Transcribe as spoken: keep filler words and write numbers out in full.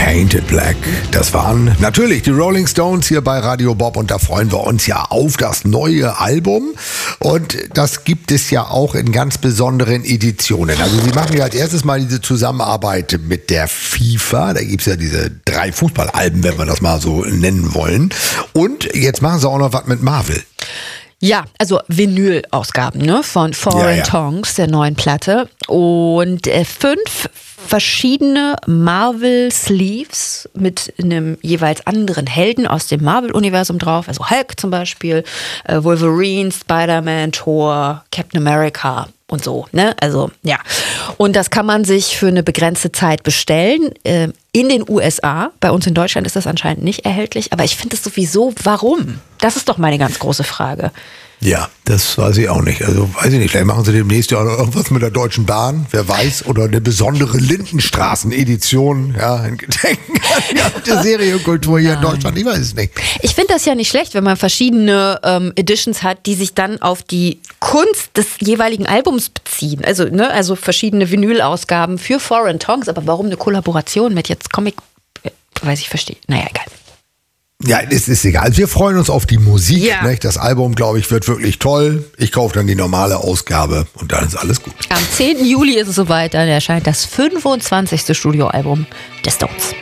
Painted Black. Das waren natürlich die Rolling Stones hier bei Radio Bob und da freuen wir uns ja auf das neue Album und das gibt es ja auch in ganz besonderen Editionen. Also sie machen ja als erstes mal diese Zusammenarbeit mit der FIFA, da gibt es ja diese drei Fußballalben, wenn wir das mal so nennen wollen, und jetzt machen sie auch noch was mit Marvel. Ja, also Vinyl-Ausgaben, ne, von Foreign Ja, ja. Tongues, der neuen Platte. Und äh, fünf verschiedene Marvel-Sleeves mit einem jeweils anderen Helden aus dem Marvel-Universum drauf. Also Hulk zum Beispiel, äh, Wolverine, Spider-Man, Thor, Captain America und so, ne? Also, ja. Und das kann man sich für eine begrenzte Zeit bestellen. Äh, in den U S A. Bei uns in Deutschland ist das anscheinend nicht erhältlich. Aber ich finde es sowieso, warum? Das ist doch meine ganz große Frage. Ja, das weiß ich auch nicht. Also weiß ich nicht, vielleicht machen sie demnächst ja noch irgendwas mit der Deutschen Bahn, wer weiß, oder eine besondere Lindenstraßen-Edition, ja, in Gedenken an die alte Serienkultur hier in Deutschland, ich weiß es nicht. Ich finde das ja nicht schlecht, wenn man verschiedene ähm, Editions hat, die sich dann auf die Kunst des jeweiligen Albums beziehen. Also, ne, also verschiedene Vinyl-Ausgaben für Foreign Tongues, aber warum eine Kollaboration mit jetzt Comic, äh, weiß ich, verstehe. Naja, egal. Ja, es ist egal. Wir freuen uns auf die Musik. Ja. Ne? Das Album, glaube ich, wird wirklich toll. Ich kaufe dann die normale Ausgabe und dann ist alles gut. Am zehnten Juli ist es soweit, dann erscheint das fünfundzwanzigste Studioalbum der Stones.